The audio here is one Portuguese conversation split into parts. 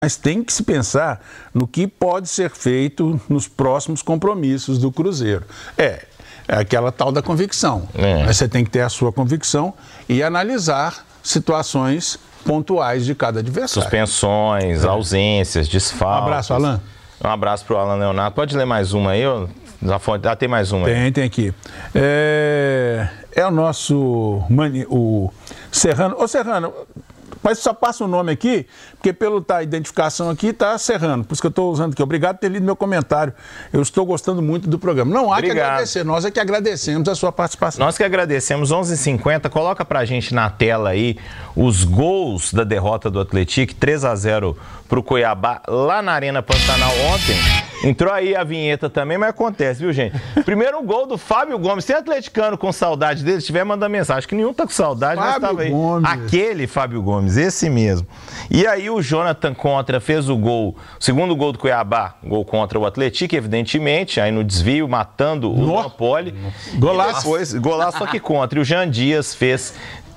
Mas tem que se pensar no que pode ser feito nos próximos compromissos do Cruzeiro. É aquela tal da convicção. Mas você tem que ter a sua convicção e analisar situações pontuais de cada adversário. Suspensões, ausências, desfalques. Um abraço, Alan. Um abraço para o Alan Leonardo. Pode ler mais uma aí? Tem mais uma aí. Tem aqui. É o nosso o Serrano. Ô, Serrano, mas só passa o nome aqui, porque pela identificação aqui está Serrano. Por isso que eu estou usando aqui. Obrigado por ter lido meu comentário. Eu estou gostando muito do programa. Não há que agradecer, nós é que agradecemos a sua participação. Nós que agradecemos. 11h50, coloca pra gente na tela aí os gols da derrota do Atlético, 3-0 pro Cuiabá, lá na Arena Pantanal ontem. Entrou aí a vinheta também, mas acontece, viu, gente? Primeiro o gol do Fábio Gomes. Se é atleticano com saudade dele, se tiver, manda mensagem. Acho que nenhum tá com saudade, mas estava aí. Aquele Fábio Gomes, esse mesmo. E aí o Jonathan Contra fez o gol, o segundo gol do Cuiabá, gol contra o Atlético, evidentemente, aí no desvio, matando o Napoli. Golaço. Depois, golaço só que contra. E o Jean Dias fez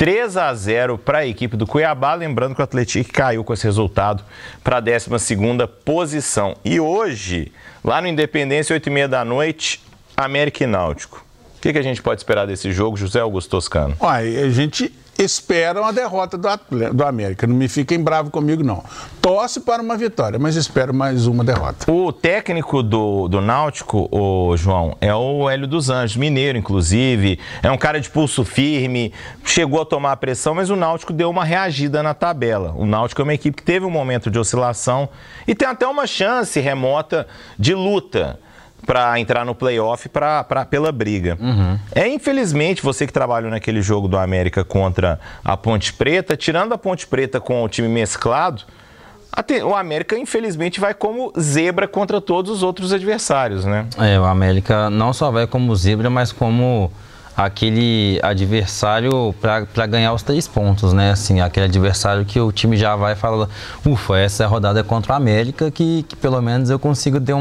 3-0 para a equipe do Cuiabá, lembrando que o Atlético caiu com esse resultado para a 12ª posição. E hoje, lá no Independência, 8h30 da noite, América e Náutico. O que a gente pode esperar desse jogo, José Augusto Toscano? A gente espera uma derrota do América. Não me fiquem bravos comigo, não. Torce para uma vitória, mas espero mais uma derrota. O técnico do Náutico, João, é o Hélio dos Anjos, mineiro, inclusive. É um cara de pulso firme, chegou a tomar a pressão, mas o Náutico deu uma reagida na tabela. O Náutico é uma equipe que teve um momento de oscilação e tem até uma chance remota de luta para entrar no playoff pela briga. Infelizmente, você que trabalhou naquele jogo do América contra a Ponte Preta, tirando a Ponte Preta com o time mesclado, o América, infelizmente, vai como zebra contra todos os outros adversários, né? O América não só vai como zebra, mas como aquele adversário para ganhar os 3 pontos, né? Assim, aquele adversário que o time já vai falar, ufa, essa rodada é contra o América, que pelo menos eu consigo ter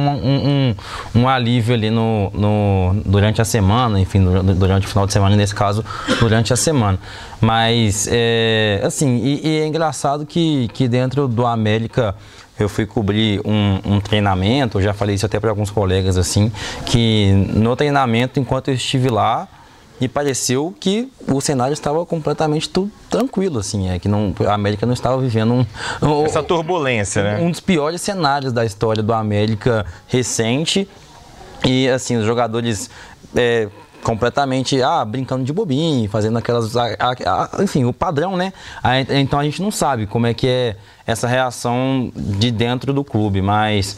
um alívio ali durante a semana, enfim, durante o final de semana, nesse caso, durante a semana. Mas, assim, é engraçado que dentro do América eu fui cobrir um treinamento, eu já falei isso até para alguns colegas, assim, que no treinamento, enquanto eu estive lá, me pareceu que o cenário estava completamente tudo tranquilo, assim, que a América não estava vivendo essa turbulência, né? Um dos piores cenários da história do América recente. E, assim, os jogadores completamente brincando de bobinho, fazendo aquelas... enfim, o padrão, né? Então a gente não sabe como é que é essa reação de dentro do clube, mas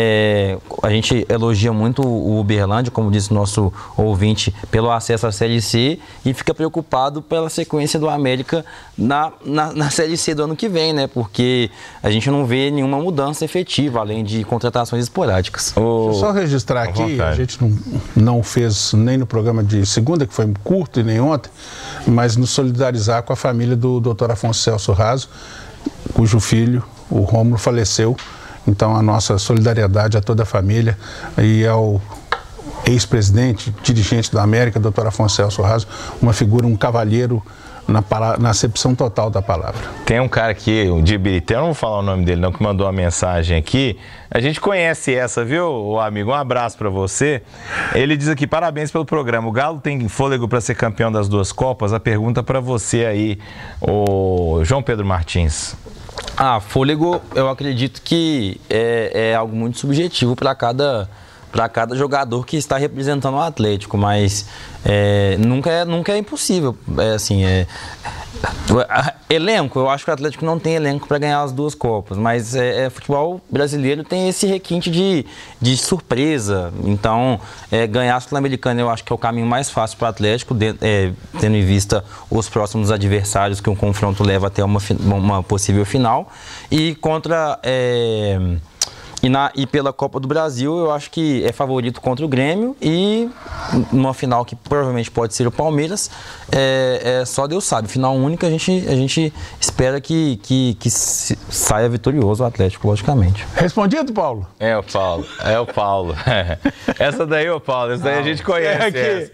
a gente elogia muito o Uberlândia, como disse o nosso ouvinte, pelo acesso à Série C, e fica preocupado pela sequência do América na Série C do ano que vem, né? Porque a gente não vê nenhuma mudança efetiva, além de contratações esporádicas. Deixa eu só registrar aqui, a gente não fez nem no programa de segunda, que foi curto, e nem ontem, mas nos solidarizar com a família do Dr. Afonso Celso Raso, cujo filho, o Rômulo, faleceu. Então, a nossa solidariedade a toda a família e ao ex-presidente, dirigente da América, Dr. Afonso Celso Raso, uma figura, um cavalheiro na acepção total da palavra. Tem um cara aqui, o de Ibirité, eu não vou falar o nome dele não, que mandou uma mensagem aqui. A gente conhece essa, viu, amigo? Um abraço para você. Ele diz aqui, parabéns pelo programa. O Galo tem fôlego para ser campeão das 2 Copas? A pergunta para você aí, o João Pedro Martins. Fôlego, eu acredito que é algo muito subjetivo para cada jogador que está representando o Atlético, mas nunca é impossível. Elenco, eu acho que o Atlético não tem elenco para ganhar as 2 Copas, mas futebol brasileiro tem esse requinte de surpresa. Então, ganhar a Sul-Americana eu acho que é o caminho mais fácil para o Atlético, tendo em vista os próximos adversários que um confronto leva até uma possível final. E contra E pela Copa do Brasil, eu acho que é favorito contra o Grêmio e numa final que provavelmente pode ser o Palmeiras, só Deus sabe. Final única, a gente espera que saia vitorioso o Atlético, logicamente. Respondido, Paulo? É o Paulo. Essa daí é o Paulo, essa daí a gente conhece.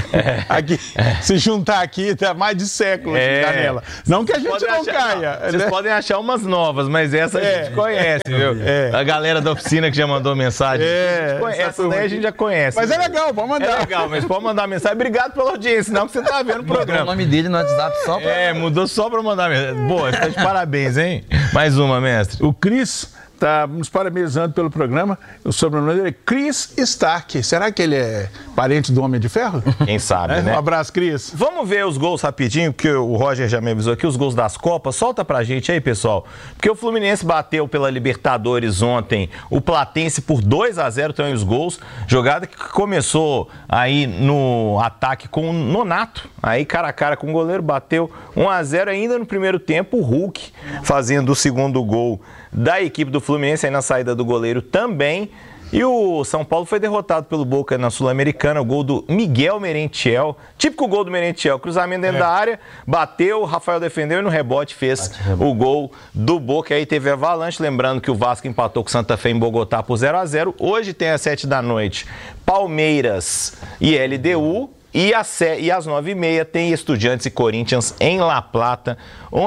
Aqui, se juntar aqui, tá mais de século de janela. Não que a gente não caia. Vocês podem achar umas novas, mas essa a gente conhece, viu? A galera da oficina que já mandou mensagem. Essa daí a gente já conhece. Mas é legal, pode mandar. É legal, mas pode mandar mensagem. Obrigado pela audiência, não que você tá vendo o programa. O nome dele no WhatsApp só pra... mudou só pra mandar mensagem. Boa, você tá de parabéns, hein? Mais uma, mestre. O Cris está nos parabenizando pelo programa. O sobrenome dele é Chris Stark. Será que ele é parente do Homem de Ferro? Quem sabe, né? Um abraço, Cris. Vamos ver os gols rapidinho, porque o Roger já me avisou aqui, os gols das Copas. Solta pra gente aí, pessoal. Porque o Fluminense bateu pela Libertadores ontem o Platense por 2-0, tem os gols. Jogada que começou aí no ataque com o Nonato. Aí cara a cara com o goleiro, bateu 1-0 ainda no primeiro tempo. O Hulk fazendo o segundo gol da equipe do Fluminense aí na saída do goleiro também. E o São Paulo foi derrotado pelo Boca na Sul-Americana, o gol do Miguel Merentiel, típico gol do Merentiel, cruzamento dentro da área, bateu, o Rafael defendeu e no rebote fez o gol do Boca. Aí teve Avalanche, lembrando que o Vasco empatou com o Santa Fé em Bogotá por 0-0. Hoje tem às 7 da noite Palmeiras e LDU. E às 9h30 tem Estudiantes e Corinthians em La Plata.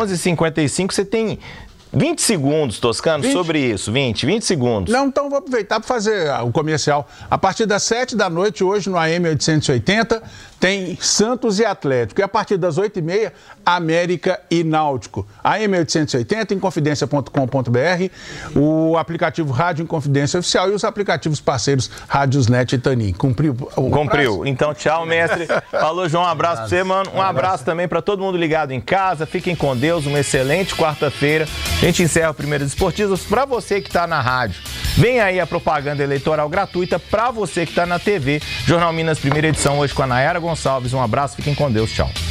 11h55, você tem 20 segundos, Toscano, 20? Sobre isso. 20 segundos. Não, então vou aproveitar para fazer o comercial. A partir das 7 da noite, hoje no AM 880, tem Santos e Atlético. E a partir das 8h30, América e Náutico. AM 880, inconfidencia.com.br, o aplicativo Rádio Inconfidência Oficial e os aplicativos parceiros Rádiosnet e Tanin. Cumpriu? Cumpriu. Então, tchau, mestre. Falou, João. Um abraço pra você, mano. Um abraço também para todo mundo ligado em casa. Fiquem com Deus. Uma excelente quarta-feira. A gente encerra o Primeiras Esportivas. Para você que está na rádio, vem aí a propaganda eleitoral gratuita. Para você que está na TV, Jornal Minas, primeira edição, hoje com a Nayara Gonçalves. Um abraço, fiquem com Deus, tchau.